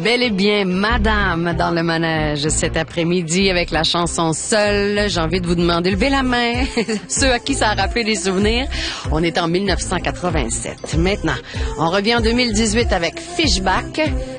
Bel et bien Madame dans le manège cet après-midi avec la chanson Seul. J'ai envie de vous demander, levez la main, ceux à qui ça a rappelé des souvenirs. On est en 1987. Maintenant, on revient en 2018 avec Fishback.